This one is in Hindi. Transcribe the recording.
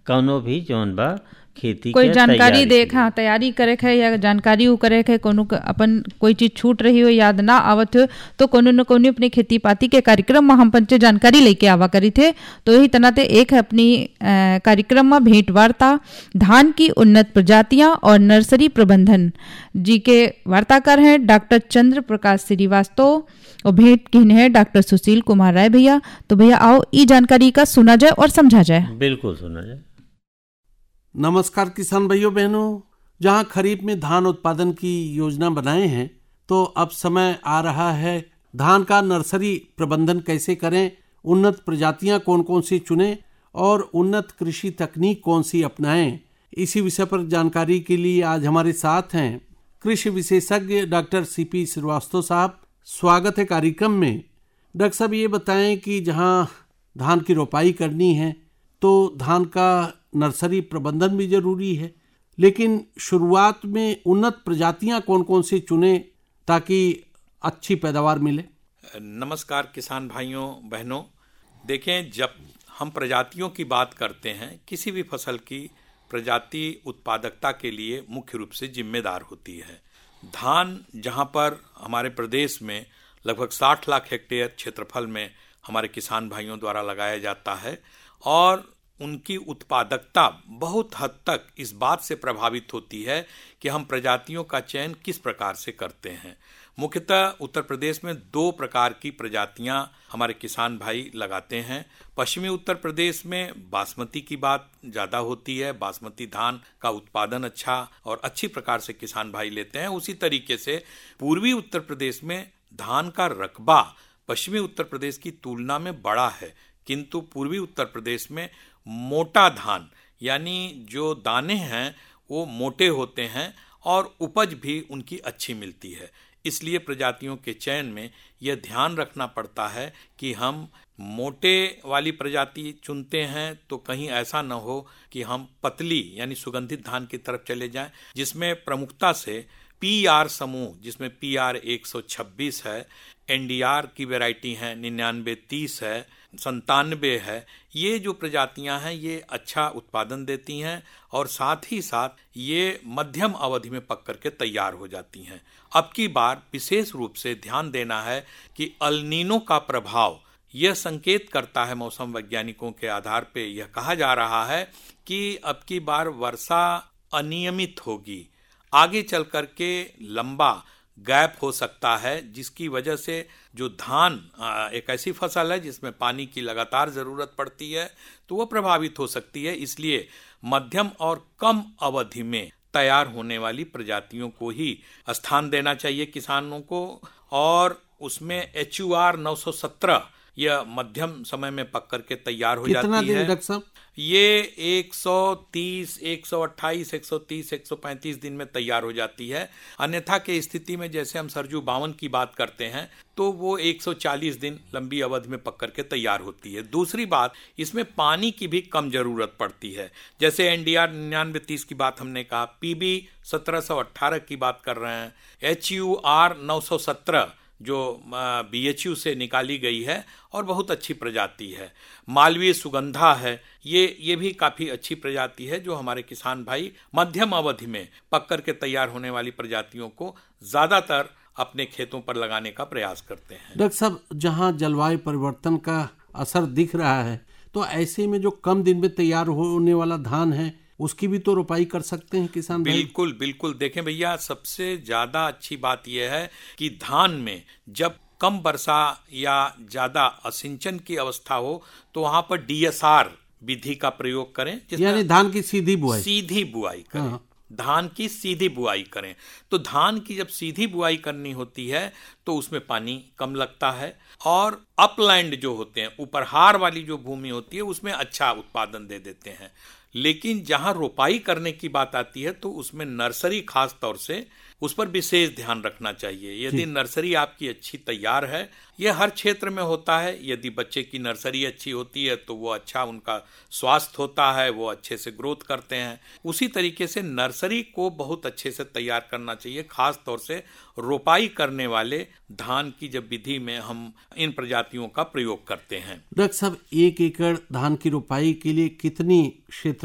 कौनो भी जौन बा खेती कोई के जानकारी तैयारी देख, हाँ, तैयारी करे है या जानकारी उ करे है, कोनो अपन कोई चीज छूट रही हो, याद ना आवत हो, तो कोनो न कोनो अपनी खेती पाती के कार्यक्रम में हम पंचे जानकारी लेके आवा करी थे। तो यही तनाते एक है अपनी कार्यक्रम में भेंट वार्ता धान की उन्नत प्रजातियां और नर्सरी प्रबंधन जी के वार्ताकार हैं डॉक्टर चंद्र प्रकाश श्रीवास्तव और भेंट किन है डॉक्टर सुशील कुमार राय भैया। तो भैया आओ ई जानकारी का सुना जाए और समझा जाए। बिल्कुल सुना जाए। नमस्कार किसान भाइयों बहनों, जहां खरीफ में धान उत्पादन की योजना बनाए हैं तो अब समय आ रहा है धान का नर्सरी प्रबंधन कैसे करें, उन्नत प्रजातियां कौन कौन सी चुनें और उन्नत कृषि तकनीक कौन सी अपनाएं। इसी विषय पर जानकारी के लिए आज हमारे साथ हैं कृषि विशेषज्ञ डॉक्टर सीपी श्रीवास्तव साहब। स्वागत है कार्यक्रम में। डॉक्टर साहब ये बताएं कि जहां धान की रोपाई करनी है तो धान का नर्सरी प्रबंधन भी जरूरी है, लेकिन शुरुआत में उन्नत प्रजातियां कौन कौन सी चुने ताकि अच्छी पैदावार मिले। नमस्कार किसान भाइयों बहनों, देखें जब हम प्रजातियों की बात करते हैं, किसी भी फसल की प्रजाति उत्पादकता के लिए मुख्य रूप से जिम्मेदार होती है। धान जहां पर हमारे प्रदेश में लगभग 60 लाख हेक्टेयर क्षेत्रफल में हमारे किसान भाइयों द्वारा लगाया जाता है और उनकी उत्पादकता बहुत हद तक इस बात से प्रभावित होती है कि हम प्रजातियों का चयन किस प्रकार से करते हैं। मुख्यतः उत्तर प्रदेश में 2 प्रकार की प्रजातियां हमारे किसान भाई लगाते हैं। पश्चिमी उत्तर प्रदेश में बासमती की बात ज़्यादा होती है, बासमती धान का उत्पादन अच्छा और अच्छी प्रकार से किसान भाई लेते हैं। उसी तरीके से पूर्वी उत्तर प्रदेश में धान का रकबा पश्चिमी उत्तर प्रदेश की तुलना में बड़ा है, किंतु पूर्वी उत्तर प्रदेश में मोटा धान यानी जो दाने हैं वो मोटे होते हैं और उपज भी उनकी अच्छी मिलती है। इसलिए प्रजातियों के चयन में यह ध्यान रखना पड़ता है कि हम मोटे वाली प्रजाति चुनते हैं तो कहीं ऐसा न हो कि हम पतली यानी सुगंधित धान की तरफ चले जाएं, जिसमें प्रमुखता से पीआर समूह, जिसमें पीआर 126 है, एनडीआर की वैरायटी है 9930 है, 97 है। ये जो प्रजातियां हैं ये अच्छा उत्पादन देती हैं और साथ ही साथ ये मध्यम अवधि में पक करके तैयार हो जाती हैं। अब की बार विशेष रूप से ध्यान देना है कि अल नीनो का प्रभाव यह संकेत करता है, मौसम वैज्ञानिकों के आधार पे यह कहा जा रहा है कि अब की बार वर्षा अनियमित होगी, आगे चल करके लंबा गैप हो सकता है, जिसकी वजह से जो धान एक ऐसी फसल है जिसमें पानी की लगातार ज़रूरत पड़ती है तो वह प्रभावित हो सकती है। इसलिए मध्यम और कम अवधि में तैयार होने वाली प्रजातियों को ही स्थान देना चाहिए किसानों को, और उसमें HUR 917 यह मध्यम समय में पक करके तैयार हो जाती है। कितना दिन डॉक्टर साहब? ये 130, 128, 130, 135 दिन में तैयार हो जाती है। अन्यथा के स्थिति में जैसे हम सरजू 52 की बात करते हैं तो वो 140 दिन लंबी अवधि में पक करके तैयार होती है। दूसरी बात, इसमें पानी की भी कम जरूरत पड़ती है। जैसे एनडीआर 9930 की बात हमने कहा, पीबी 1718 की बात कर रहे हैं, HUR 917 जो BHU से निकाली गई है और बहुत अच्छी प्रजाति है। मालवीय सुगंधा है, ये भी काफ़ी अच्छी प्रजाति है जो हमारे किसान भाई मध्यम अवधि में पक कर के तैयार होने वाली प्रजातियों को ज़्यादातर अपने खेतों पर लगाने का प्रयास करते हैं। डॉक्टर साहब, जहां जलवायु परिवर्तन का असर दिख रहा है तो ऐसे में जो कम दिन में तैयार होने वाला धान है उसकी भी तो रोपाई कर सकते हैं किसान भाई। बिल्कुल बिल्कुल। देखें भैया, सबसे ज्यादा अच्छी बात यह है कि धान में जब कम वर्षा या ज्यादा असिंचन की अवस्था हो तो वहां पर DSR विधि का प्रयोग करें, यानी धान की सीधी बुआई करें। हाँ। धान की सीधी बुआई करें तो धान की जब सीधी बुआई करनी होती है तो उसमें पानी कम लगता है और अपलैंड जो होते हैं, उपरहार वाली जो भूमि होती है, उसमें अच्छा उत्पादन दे देते हैं। लेकिन जहां रोपाई करने की बात आती है तो उसमें नर्सरी खास तौर से उस पर विशेष ध्यान रखना चाहिए। यदि नर्सरी आपकी अच्छी तैयार है, यह हर क्षेत्र में होता है, यदि बच्चे की नर्सरी अच्छी होती है तो वो अच्छा उनका स्वास्थ्य होता है, वो अच्छे से ग्रोथ करते हैं। उसी तरीके से नर्सरी को बहुत अच्छे से तैयार करना चाहिए, खास तौर से रोपाई करने वाले धान की जब विधि में हम इन प्रजातियों का प्रयोग करते हैं। डॉक्टर साहब, 1 एकड़ धान की रोपाई के लिए कितनी क्षेत्र